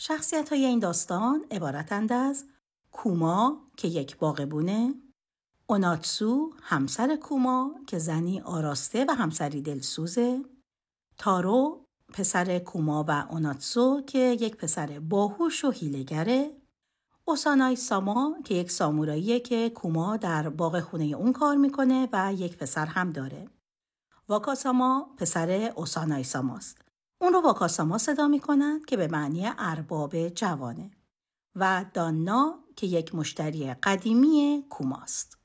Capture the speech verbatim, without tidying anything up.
شخصیت‌های این داستان عبارتند از کوما که یک باغبونه، اوناتسو همسر کوما که زنی آراسته و همسری دلسوزه، تارو پسر کوما و اوناتسو که یک پسر باهوش و حیله‌گره، اوسانای ساما که یک ساموراییه که کوما در باغ خونه اون کار میکنه و یک پسر هم داره. واکاساما پسر اوسانای ساماست. اون رو واکاساما صدا میکنن که به معنی ارباب جوانه. و دانا که یک مشتری قدیمی کوماست.